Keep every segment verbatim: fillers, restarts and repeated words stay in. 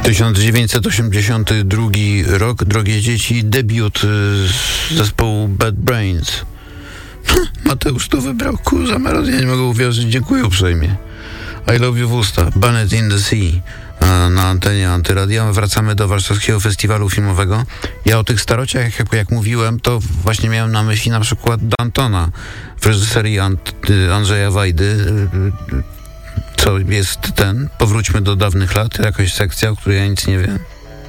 tysiąc dziewięćset osiemdziesiąty drugi rok, drogie dzieci, debiut y, zespołu Bad Brains. Mateusz to wybrał, kurza melodię, ja nie mogę uwierzyć, dziękuję uprzejmie. I Love You w usta, Banet in the Sea na antenie Antyradia. Wracamy do warszawskiego festiwalu filmowego. Ja o tych starociach, jak, jak mówiłem, to właśnie miałem na myśli na przykład Dantona w reżyserii Ant- Andrzeja Wajdy. Co jest ten? Powróćmy do dawnych lat, jakaś sekcja, o której ja nic nie wiem.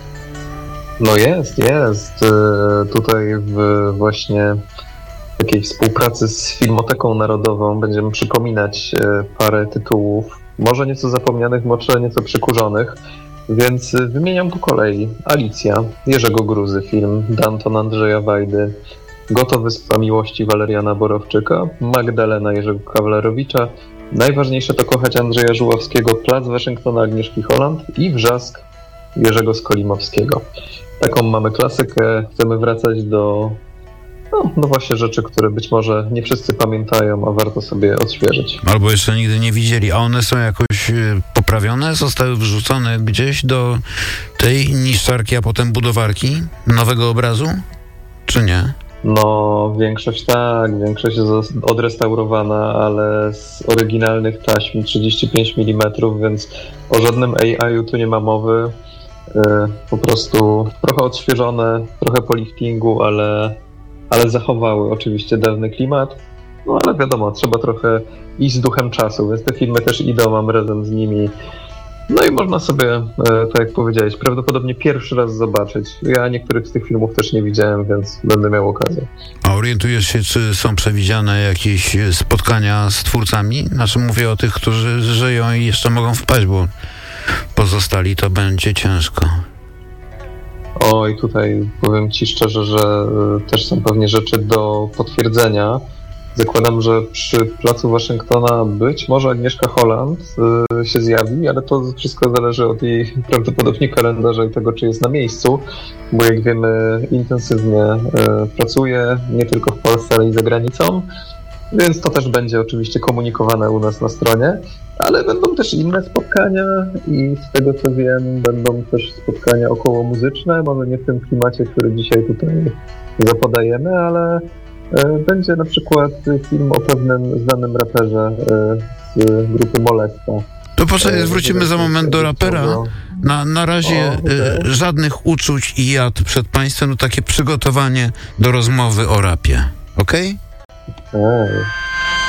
No jest, jest. Tutaj w właśnie takiej współpracy z Filmoteką Narodową będziemy przypominać parę tytułów, może nieco zapomnianych, może nieco przykurzonych, więc wymieniam po kolei. Alicja, Jerzego Gruzy film, Danton Andrzeja Wajdy, Goto Wyspa Miłości Waleriana Borowczyka, Magdalena Jerzego Kawlerowicza, najważniejsze to Kochać Andrzeja Żuławskiego, Plac Waszyngtona Agnieszki Holland i Wrzask Jerzego Skolimowskiego. Taką mamy klasykę, chcemy wracać do No, no właśnie rzeczy, które być może nie wszyscy pamiętają, a warto sobie odświeżyć. Albo jeszcze nigdy nie widzieli, a one są jakoś poprawione? Zostały wrzucone gdzieś do tej niszczarki, a potem budowarki nowego obrazu? Czy nie? No, większość tak, większość jest odrestaurowana, ale z oryginalnych taśm trzydzieści pięć milimetrów, więc o żadnym A I-u tu nie ma mowy. Yy, po prostu trochę odświeżone, trochę po liftingu, ale ale zachowały oczywiście dawny klimat, no ale wiadomo, trzeba trochę iść z duchem czasu, więc te filmy też idą, mam razem z nimi. No i można sobie, tak jak powiedziałeś, prawdopodobnie pierwszy raz zobaczyć. Ja niektórych z tych filmów też nie widziałem, więc będę miał okazję. A orientujesz się, czy są przewidziane jakieś spotkania z twórcami? Znaczy mówię o tych, którzy żyją i jeszcze mogą wpaść, bo pozostali to będzie ciężko. Oj, tutaj powiem Ci szczerze, że y, też są pewnie rzeczy do potwierdzenia. Zakładam, że przy Placu Waszyngtona być może Agnieszka Holland y, się zjawi, ale to wszystko zależy od jej prawdopodobnie kalendarza i tego, czy jest na miejscu, bo jak wiemy intensywnie y, pracuje nie tylko w Polsce, ale i za granicą, więc to też będzie oczywiście komunikowane u nas na stronie. Ale będą też inne spotkania i z tego co wiem, będą też spotkania okołomuzyczne, może nie w tym klimacie, który dzisiaj tutaj zapodajemy, ale e, będzie na przykład film o pewnym znanym raperze e, z grupy Molesta. To poczekaj, wrócimy za moment do rapera. Na, na razie o, okay. e, żadnych uczuć i jad przed państwem, no takie przygotowanie do rozmowy o rapie. Okej? Okay?